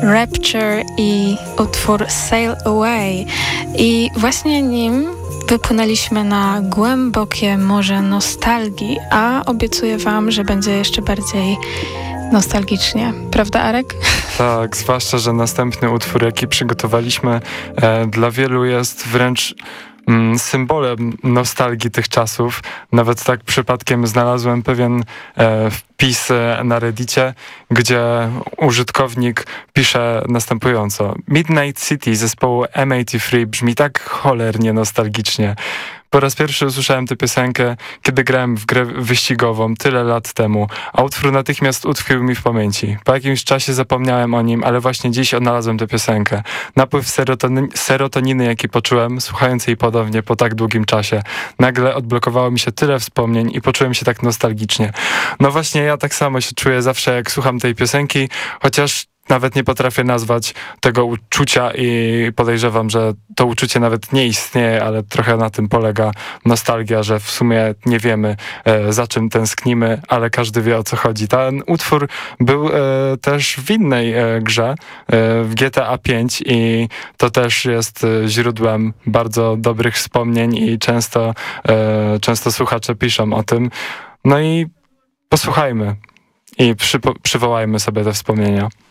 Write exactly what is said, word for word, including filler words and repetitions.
Rapture i utwór Sail Away. I właśnie nim wypłynęliśmy na głębokie morze nostalgii, a obiecuję wam, że będzie jeszcze bardziej nostalgicznie. Prawda, Arek? Tak, zwłaszcza, że następny utwór, jaki przygotowaliśmy, e, dla wielu jest wręcz mm, symbolem nostalgii tych czasów. Nawet tak przypadkiem znalazłem pewien e, wpis na Reddicie, gdzie użytkownik pisze następująco: Midnight City zespołu M osiemdziesiąt trzy brzmi tak cholernie nostalgicznie. Po raz pierwszy usłyszałem tę piosenkę, kiedy grałem w grę wyścigową tyle lat temu, a utwór natychmiast utkwił mi w pamięci. Po jakimś czasie zapomniałem o nim, ale właśnie dziś odnalazłem tę piosenkę. Napływ serotony- serotoniny, jaki poczułem, słuchając jej ponownie po tak długim czasie. Nagle odblokowało mi się tyle wspomnień i poczułem się tak nostalgicznie. No właśnie, ja tak samo się czuję zawsze, jak słucham tej piosenki, chociaż nawet nie potrafię nazwać tego uczucia i podejrzewam, że to uczucie nawet nie istnieje, ale trochę na tym polega nostalgia, że w sumie nie wiemy, e, za czym tęsknimy, ale każdy wie, o co chodzi. Ten utwór był e, też w innej e, grze, e, w G T A pięć, i to też jest e, źródłem bardzo dobrych wspomnień i często, e, często słuchacze piszą o tym. No i posłuchajmy i przypo- przywołajmy sobie te wspomnienia.